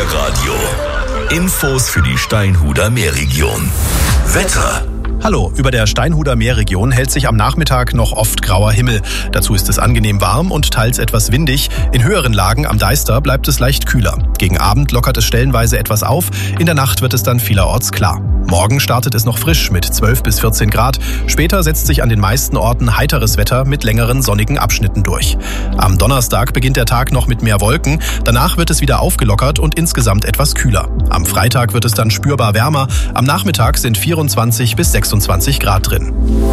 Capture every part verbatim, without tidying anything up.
Meerradio. Infos für die Steinhuder Meerregion. Wetter. Hallo, über der Steinhuder Meerregion hält sich am Nachmittag noch oft grauer Himmel. Dazu ist es angenehm warm und teils etwas windig. In höheren Lagen am Deister bleibt es leicht kühler. Gegen Abend lockert es stellenweise etwas auf. In der Nacht wird es dann vielerorts klar. Morgen startet es noch frisch mit zwölf bis vierzehn Grad. Später setzt sich an den meisten Orten heiteres Wetter mit längeren sonnigen Abschnitten durch. Am Donnerstag beginnt der Tag noch mit mehr Wolken. Danach wird es wieder aufgelockert und insgesamt etwas kühler. Am Freitag wird es dann spürbar wärmer. Am Nachmittag sind vierundzwanzig bis sechsundzwanzig Grad drin.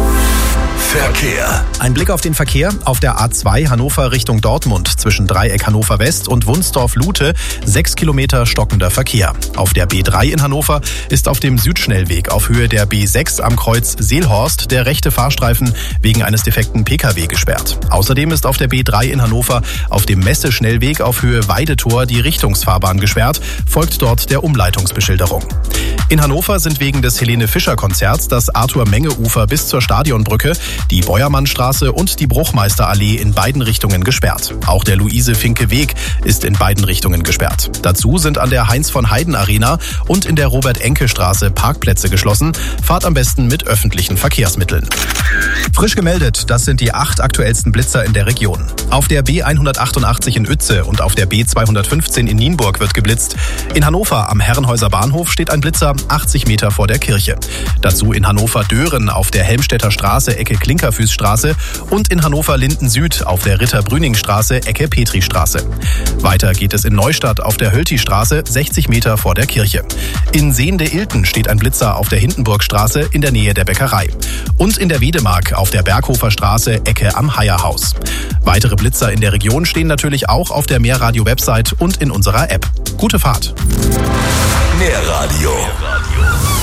Verkehr. Ein Blick auf den Verkehr. Auf der A zwei Hannover Richtung Dortmund zwischen Dreieck Hannover West und Wunsdorf-Lute sechs Kilometer stockender Verkehr. Auf der B drei in Hannover ist auf dem Südschnellweg auf Höhe der B sechs am Kreuz Seelhorst der rechte Fahrstreifen wegen eines defekten P K W gesperrt. Außerdem ist auf der B drei in Hannover auf dem Messe-Schnellweg auf Höhe Weidetor die Richtungsfahrbahn gesperrt, folgt dort der Umleitungsbeschilderung. In Hannover sind wegen des Helene-Fischer-Konzerts das Arthur-Menge-Ufer bis zur Stadionbrücke, die Beuermannstraße und die Bruchmeisterallee in beiden Richtungen gesperrt. Auch der Luise-Finke-Weg ist in beiden Richtungen gesperrt. Dazu sind an der Heinz-von-Heiden-Arena und in der Robert-Enke-Straße Parkplätze geschlossen. Fahrt am besten mit öffentlichen Verkehrsmitteln. Frisch gemeldet, das sind die acht aktuellsten Blitzer in der Region. Auf der B hundertachtundachtzig in Uetze und auf der B zweihundertfünfzehn in Nienburg wird geblitzt. In Hannover am Herrenhäuser Bahnhof steht ein Blitzer achtzig Meter vor der Kirche. Dazu in Hannover-Dören auf der Helmstedter Straße Ecke Klinkerfüßstraße und in Hannover-Linden Süd auf der Ritter-Brüning-Straße Ecke Petristraße. Weiter geht es in Neustadt auf der Hölti-Straße sechzig Meter vor der Kirche. In Sehnde-Ilten steht ein Blitzer auf der Hindenburgstraße in der Nähe der Bäckerei. Und in der Wedemark auf der Berghofer Straße Ecke am Heierhaus. Weitere Blitzer in der Region stehen natürlich auch auf der Meerradio-Website und in unserer App. Gute Fahrt! Meerradio.